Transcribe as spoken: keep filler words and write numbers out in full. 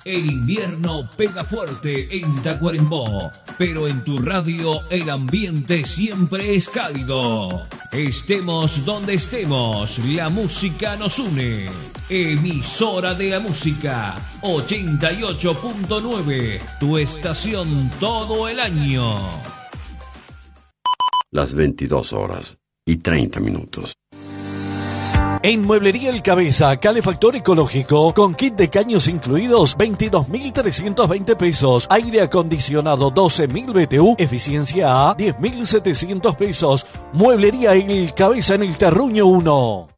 El invierno pega fuerte en Tacuarembó, pero en tu radio el ambiente siempre es cálido. Estemos donde estemos, la música nos une. Emisora de la música, ochenta y ocho punto nueve, tu estación todo el año. Las veintidós horas y treinta minutos. En Mueblería El Cabeza, calefactor ecológico, con kit de caños incluidos, veintidós mil trescientos veinte pesos. Aire acondicionado, doce mil B T U, eficiencia A, diez mil setecientos pesos. Mueblería El Cabeza en el Terruño uno.